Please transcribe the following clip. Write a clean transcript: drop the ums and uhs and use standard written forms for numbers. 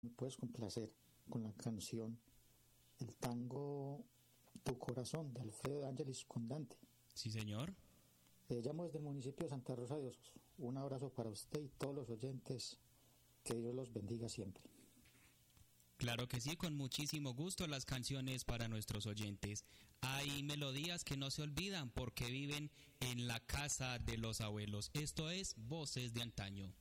Me puedes complacer con la canción El tango Tu Corazón de Alfredo de Ángelis con Dante. Sí, señor. Llamo desde el municipio de Santa Rosa de Osos. Un abrazo para usted y todos los oyentes. Que Dios los bendiga siempre. Claro que sí, con muchísimo gusto las canciones para nuestros oyentes. Hay melodías que no se olvidan porque viven en la casa de los abuelos. Esto es Voces de Antaño.